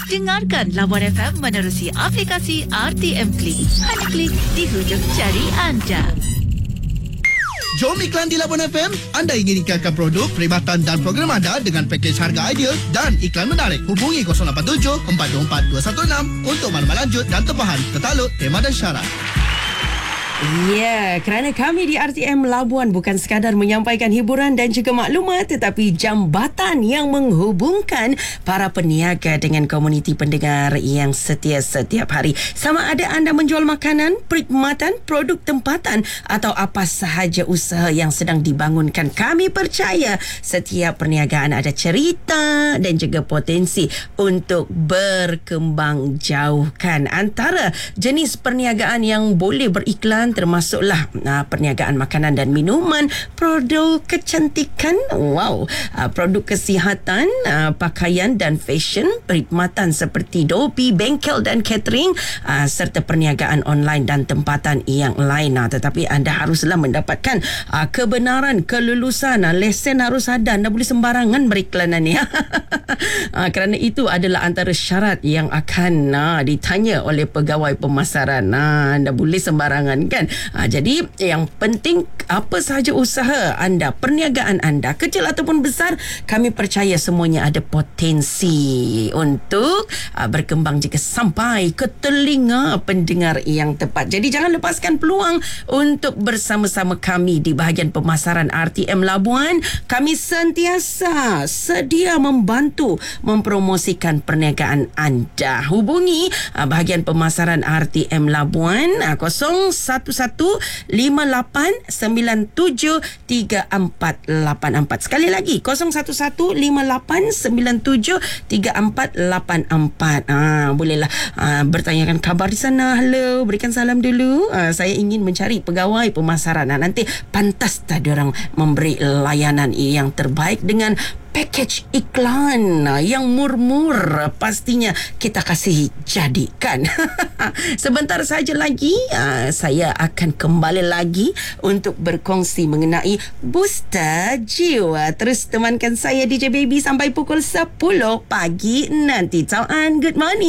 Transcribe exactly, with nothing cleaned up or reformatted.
Dengarkan Labuan F M menerusi aplikasi R T M Klik. Hanya klik di hujung jari anda. Jom iklan di Labuan F M. Anda ingin iklankan produk, perkhidmatan dan program anda dengan pakej harga ideal dan iklan menarik. Hubungi kosong lapan tujuh empat dua empat dua satu enam untuk maklumat lanjut dan tempahan. Tertakluk tema dan syarat. Ya, kerana kami di R T M Labuan bukan sekadar menyampaikan hiburan dan juga maklumat, tetapi jambatan yang menghubungkan para peniaga dengan komuniti pendengar yang setia setiap hari. Sama ada anda menjual makanan, perkhidmatan, produk tempatan atau apa sahaja usaha yang sedang dibangunkan, kami percaya setiap perniagaan ada cerita dan juga potensi untuk berkembang jauhkan. Antara jenis perniagaan yang boleh beriklan termasuklah uh, perniagaan makanan dan minuman, produk kecantikan, wow, uh, produk kesihatan, uh, pakaian dan fashion, perkhidmatan seperti dobi, bengkel dan catering, uh, serta perniagaan online dan tempatan yang lain. Uh, tetapi anda haruslah mendapatkan uh, kebenaran, kelulusan, uh, lesen harus ada. Anda boleh sembarangan beriklanan ya. uh, kerana itu adalah antara syarat yang akan uh, ditanya oleh pegawai pemasaran. Uh, anda boleh sembarangan kan. Ha, jadi yang penting apa sahaja usaha anda, perniagaan anda, kecil ataupun besar, kami percaya semuanya ada potensi untuk uh, berkembang jika sampai ke telinga pendengar yang tepat. Jadi jangan lepaskan peluang untuk bersama-sama kami di bahagian pemasaran R T M Labuan. Kami sentiasa sedia membantu mempromosikan perniagaan anda. Hubungi uh, bahagian pemasaran R T M Labuan uh, kosong satu satu lima lapan sembilan tujuh tiga empat lapan empat. Sekali lagi kosong satu satu lima lapan sembilan tujuh tiga empat lapan empat. Ah, bolehlah ah, bertanyakan khabar di sana. Hello, berikan salam dulu. Ah, saya ingin mencari pegawai pemasaran. Ah, nanti pantas tak diorang memberi layanan yang terbaik dengan pakej iklan yang murmur, pastinya kita kasih jadikan. Sebentar saja lagi uh, saya akan kembali lagi untuk berkongsi mengenai booster jiwa. Terus temankan saya D J Baby sampai pukul sepuluh pagi nanti. Tauan, good morning.